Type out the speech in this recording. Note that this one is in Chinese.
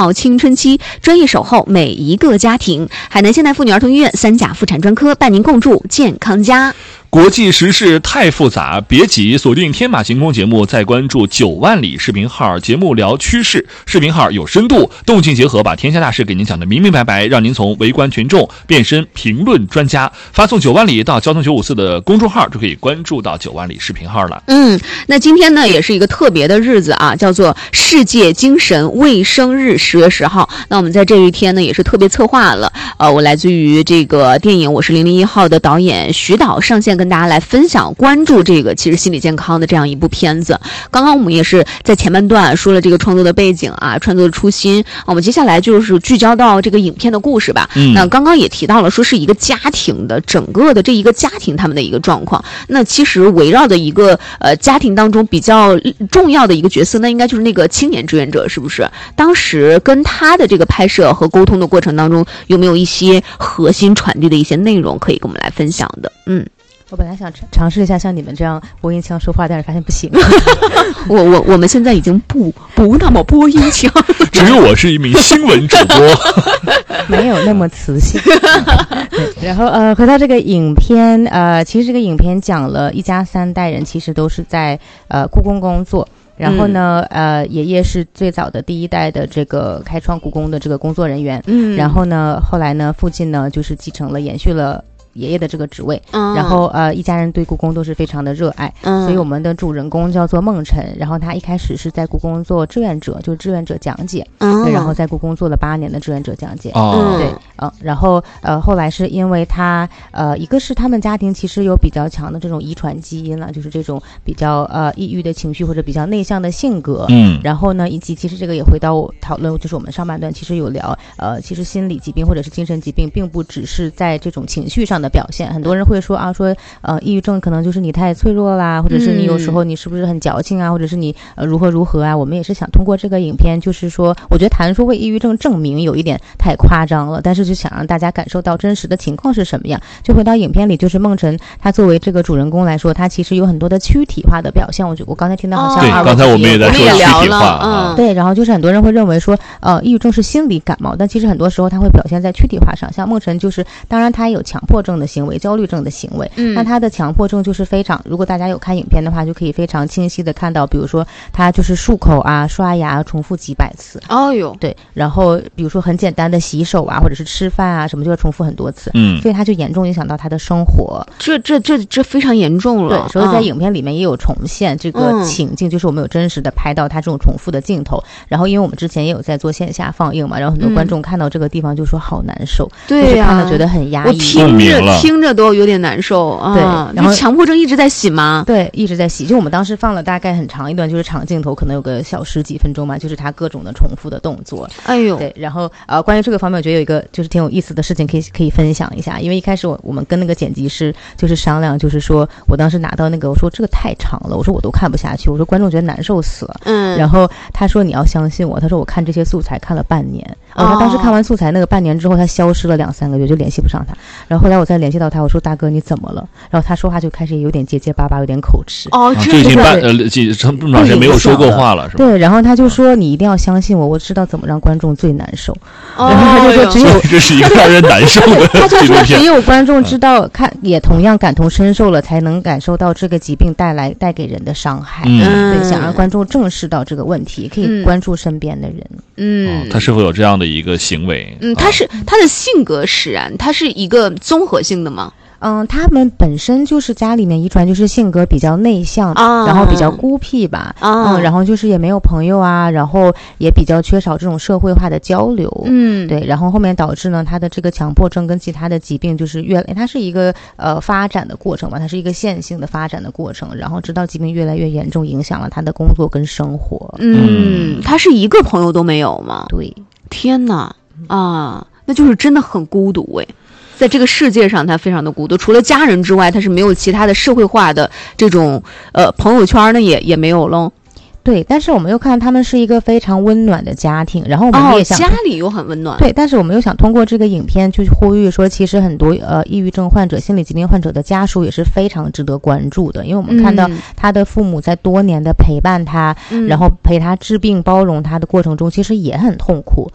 照青春期，专业守候每一个家庭。海南现代妇女儿童医院3甲妇产专科伴您共筑健康家。 国际时事太复杂，别急，锁定天马行空节目，再关注9万里视频号，节目聊趋势，视频号有深度，动静结合，把天下大事给您讲得明明白白，让您从围观群众变身评论专家。发送9万里到交通954的公众号，就可以关注到9万里视频号了。 那今天呢也是一个特别的日子啊，叫做世界精神卫生日，10月10号。那我们在这一天呢也是特别策划了，我来自于这个电影《我是001号》的导演徐导上线跟大家来分享关注这个其实心理健康的这样一部片子。刚刚我们也是在前半段说了这个创作的背景啊，创作的初心，我们接下来就是聚焦到这个影片的故事吧。那刚刚也提到了说是一个家庭的整个的这一个家庭他们的一个状况。那其实围绕的一个家庭当中比较重要的一个角色，那应该就是那个青年志愿者，是不是？当时跟他的这个拍摄和沟通的过程当中，有没有一些核心传递的一些内容可以跟我们来分享的？ 我本来想尝试一下像你们这样播音腔说话，但是发现不行。 我们现在已经不那么播音腔， 只有我是一名新闻主播， 没有那么磁性。然后回到这个影片，其实这个影片讲了一家3代人，其实都是在故宫工作。然后呢，爷爷是最早的第1代的这个开创故宫的这个工作人员。然后呢，后来呢，父亲呢就是继承了延续了爷爷的这个职位，然后一家人对故宫都是非常的热爱，所以我们的主人公叫做孟辰，然后他一开始是在故宫做志愿者，就是志愿者讲解，然后在故宫做了8年的志愿者讲解，对，然后后来是因为他一个是他们家庭其实有比较强的这种遗传基因了，就是这种比较抑郁的情绪或者比较内向的性格，然后呢以及其实这个也回到我讨论，就是我们上半段其实有聊其实心理疾病或者是精神疾病并不只是在这种情绪上的表现，很多人会说抑郁症可能就是你太脆弱啦，或者是你有时候你是不是很矫情啊，或者是你如何啊。我们也是想通过这个影片，就是说我觉得谈说为抑郁症证明有一点太夸张了，但是就想让大家感受到真实的情况是什么样。就回到影片里，就是孟辰他作为这个主人公来说，他其实有很多的躯体化的表现。我刚才听到好像对，刚才我们也在说躯体化， 对，然后就是很多人会认为说抑郁症是心理感冒，但其实很多时候他会表现在躯体化上。像孟辰就是当然他有强迫症的行为，焦虑症的行为，那他的强迫症就是非常，如果大家有看影片的话，就可以非常清晰的看到，比如说他就是漱口啊、刷牙重复几百次，对，然后比如说很简单的洗手啊，或者是吃饭啊什么，就要重复很多次，所以他就严重影响到他的生活， 这非常严重了。 对，所以在影片里面也有重现这个情境，就是我们有真实的拍到他这种重复的镜头，然后因为我们之前也有在做线下放映嘛，然后很多观众看到这个地方就说好难受，对呀，看到觉得很压抑， 我听着都有点难受啊。 对，然后强迫症一直在洗吗？ 对，一直在洗。就我们当时放了大概很长一段，就是长镜头，可能有个小10几分钟嘛，就是他各种的重复的动作。 哎呦， 对，然后关于这个方面，我觉得有一个就是挺有意思的事情可以分享一下。因为一开始我们跟那个剪辑师就是商量，就是说我当时拿到那个，我说这个太长了，我说我都看不下去，我说观众觉得难受死了。然后他说你要相信我，他说我看这些素材看了半年。他当时看完素材那个半年之后，他消失了2-3个月，就联系不上他。然后后来我再联系到他，我说大哥你怎么了？然后他说话就开始有点结结巴巴，有点口吃。 这已经这么长时间没有说过话了，是吧？ 对，然后他就说你一定要相信我，我知道怎么让观众最难受。然后他就说只有这是一个让人难受的他就说只有观众知道看也同样感同身受了，才能感受到这个疾病带给人的伤害。对，想让观众正视到这个问题，可以关注身边的人。 他是否有这样的一个行为？ 他的性格使然，他是一个综合性的吗？ 他们本身就是家里面遗传，就是性格比较内向，然后比较孤僻吧，然后就是也没有朋友啊，然后也比较缺少这种社会化的交流，对，然后后面导致呢，他的这个强迫症跟其他的疾病就是它是一个发展的过程嘛，它是一个线性的发展的过程，然后直到疾病越来越严重，影响了他的工作跟生活。 他是一个朋友都没有吗？ 对， 天哪那就是真的很孤独哎。在这个世界上他非常的孤独，除了家人之外他是没有其他的社会化的这种朋友圈呢也没有了。 对，但是我们又看到他们是一个非常温暖的家庭，然后我们也想家里又很温暖。 对，但是我们又想通过这个影片去呼吁说，其实很多抑郁症患者、心理疾病患者的家属也是非常值得关注的，因为我们看到他的父母在多年的陪伴他，然后陪他治病、包容他的过程中，其实也很痛苦。